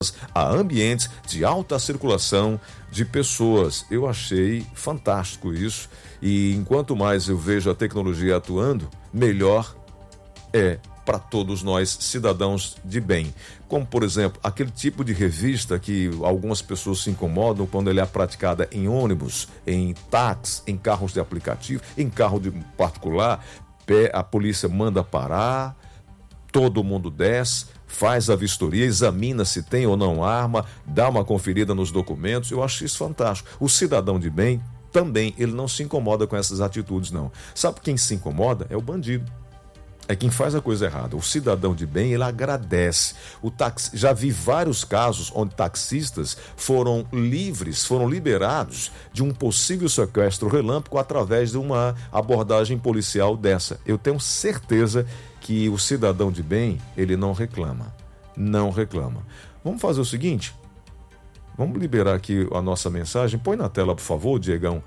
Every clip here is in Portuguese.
a ambientes de alta circulação de pessoas. Eu achei fantástico isso, e enquanto mais eu vejo a tecnologia atuando, melhor é para todos nós, cidadãos de bem. Como, por exemplo, aquele tipo de revista que algumas pessoas se incomodam quando ele é praticada em ônibus, em táxi, em carros de aplicativo, em carro de particular. A polícia manda parar, todo mundo desce, faz a vistoria, examina se tem ou não arma, dá uma conferida nos documentos. Eu acho isso fantástico. O cidadão de bem também, ele não se incomoda com essas atitudes, não. Sabe quem se incomoda? É o bandido. É quem faz a coisa errada. O cidadão de bem, ele agradece. Já vi vários casos onde taxistas foram livres, foram liberados de um possível sequestro relâmpago através de uma abordagem policial dessa. Eu tenho certeza que o cidadão de bem, ele não reclama. Não reclama. Vamos fazer o seguinte? Vamos liberar aqui a nossa mensagem. Põe na tela, por favor, Diegão.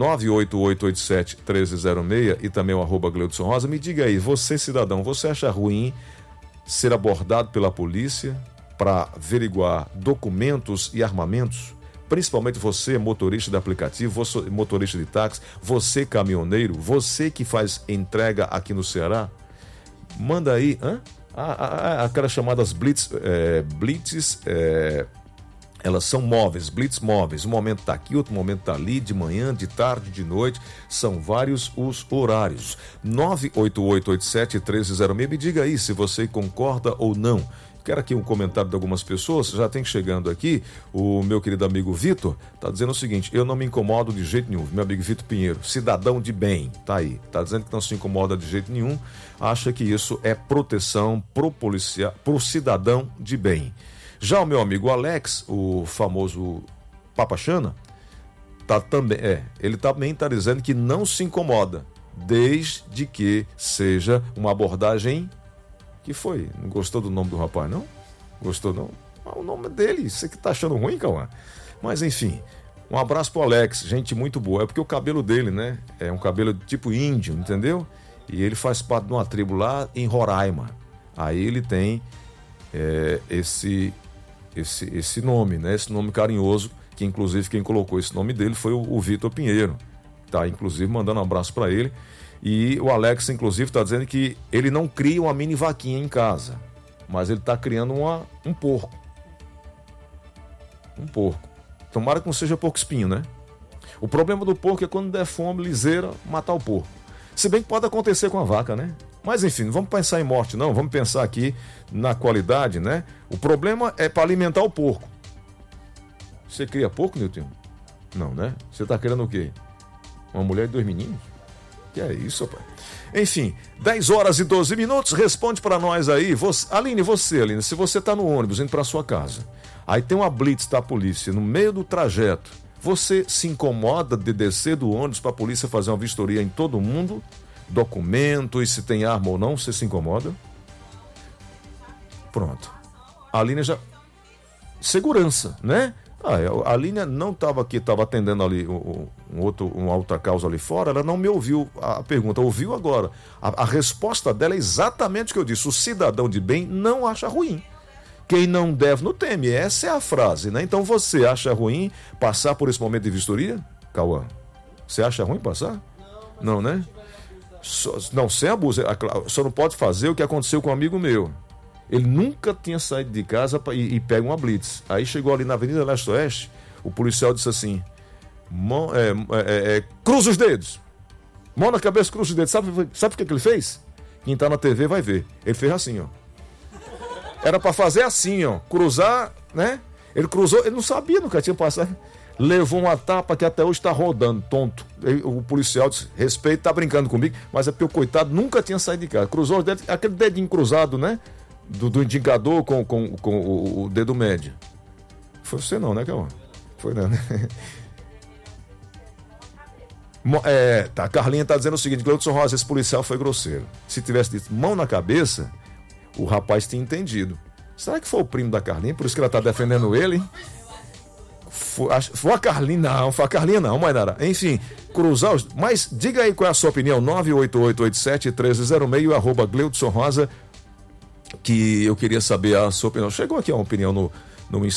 98887-1306 e também o @Gleudson Rosa. Me diga aí, você, cidadão, você acha ruim ser abordado pela polícia para averiguar documentos e armamentos? Principalmente você, motorista de aplicativo, você, motorista de táxi, você, caminhoneiro, você que faz entrega aqui no Ceará. Manda aí, aquelas chamadas blitz, elas são móveis, blitz móveis. Um momento está aqui, outro momento está ali, de manhã, de tarde, de noite. São vários os horários. 98887-1306. Me diga aí se você concorda ou não. Quero aqui um comentário de algumas pessoas. Já tem chegando aqui o meu querido amigo Vitor. Está dizendo o seguinte: eu não me incomodo de jeito nenhum. Meu amigo Vitor Pinheiro, cidadão de bem. Tá aí. Está dizendo que não se incomoda de jeito nenhum. Acha que isso é proteção pro cidadão de bem. Já o meu amigo Alex, o famoso Papachana, ele também está dizendo que não se incomoda, desde que seja uma abordagem que foi. Não gostou do nome do rapaz, não? Gostou, não? O nome dele, você que tá achando ruim, Cauã? Mas, enfim, um abraço pro Alex, gente muito boa. É porque o cabelo dele, né, é um cabelo tipo índio, entendeu? E ele faz parte de uma tribo lá em Roraima. Aí ele tem esse nome, né? Esse nome carinhoso, que inclusive quem colocou esse nome dele foi o Vitor Pinheiro. Tá, inclusive, mandando um abraço para ele. E o Alex, inclusive, está dizendo que ele não cria uma mini vaquinha em casa, mas ele está criando um porco. Um porco. Tomara que não seja porco espinho, né? O problema do porco é quando der fome, liseira, matar o porco. Se bem que pode acontecer com a vaca, né? Mas enfim, não vamos pensar em morte, não. Vamos pensar aqui na qualidade, né? O problema é para alimentar o porco. Você cria porco, Nilton? Não, né? Você está querendo o quê? Uma mulher e 2 meninos? Que é isso, rapaz? Enfim, 10h12. Responde para nós aí. Aline, se você está no ônibus indo para sua casa, aí tem uma blitz da polícia no meio do trajeto, você se incomoda de descer do ônibus para a polícia fazer uma vistoria em todo mundo? Documentos, se tem arma ou não, você se incomoda? Pronto. A Aline já... Segurança, né? A Aline não estava aqui, estava atendendo ali uma outra causa ali fora, ela não me ouviu a pergunta, ouviu agora. A resposta dela é exatamente o que eu disse: o cidadão de bem não acha ruim. Quem não deve não teme, essa é a frase, né? Então você acha ruim passar por esse momento de vistoria, Cauã? Você acha ruim passar? Não, né? Não, sem abuso. Só não pode fazer o que aconteceu com um amigo meu. Ele nunca tinha saído de casa e pega uma blitz. Aí chegou ali na Avenida Leste-Oeste, o policial disse assim: cruza os dedos. Mão na cabeça, cruza os dedos. Sabe o que ele fez? Quem tá na TV vai ver. Ele fez assim, ó. Era para fazer assim, ó. Cruzar, né? Ele cruzou, ele não sabia, nunca tinha passado. Levou uma tapa que até hoje está rodando, tonto. O policial disse: respeito, tá brincando comigo, mas é porque o coitado nunca tinha saído de casa. Cruzou os dedos, aquele dedinho cruzado, né? Do indicador com o dedo médio. Foi você não, né, Cauã? Foi não, né? Tá, a Carlinha tá dizendo o seguinte: Gleudson Rosa, esse policial foi grosseiro. Se tivesse dito mão na cabeça, o rapaz tinha entendido. Será que foi o primo da Carlinha? Por isso que ela tá defendendo ele, hein? Foi a Carlinha, não, foi a Carlinha não, Mainara. Enfim, cruzar os... Mas diga aí qual é a sua opinião. 98887-1306 e @Gleudson Rosa, que eu queria saber a sua opinião. Chegou aqui a opinião no